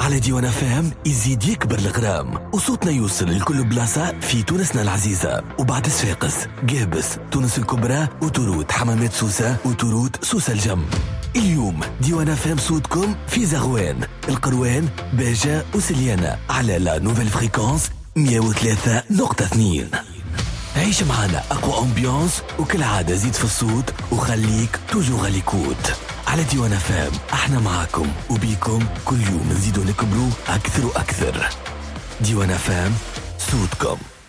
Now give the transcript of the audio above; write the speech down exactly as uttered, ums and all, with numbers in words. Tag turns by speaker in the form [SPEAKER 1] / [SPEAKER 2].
[SPEAKER 1] على ديوان فام يزيد يكبر الغرام وصوتنا يوصل لكل بلاصة في تونسنا العزيزة. وبعد صفاقس، قابس، تونس الكبرى، وتروت حمامات سوسة، وتروت سوسة الجم. اليوم ديوان فام صوتكم في زغوان، القروان، باجة وسليانة على لا نوفيل فريكونس مية وثلاثة نقطة اثنين. عيش معنا أقوى أمبيانس، وكل عادة زيد في الصوت وخليك توجو غاليكوت. على ديوان فام احنا معاكم وبيكم كل يوم نزيدو نكبرو أكثر وأكثر. ديوان فام صوتكم.